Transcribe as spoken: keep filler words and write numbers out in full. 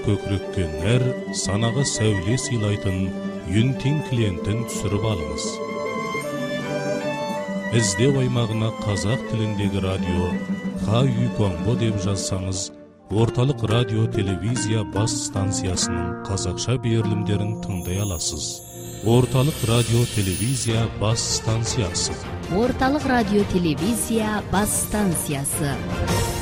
көкірекке нәр, санаға сәуле сыйлайтын Юнтин клиентін түсіріп алыңыз. Іздеу аймағына қазақ тіліндегі радио Ха Юконбо деп жазсаңыз, орталық радио телевизия бас станциясының қазақша берілімдерін тыңдай аласыз. Орталық радио телевизия бас станциясы. Орталық радио телевизия бас станциясы.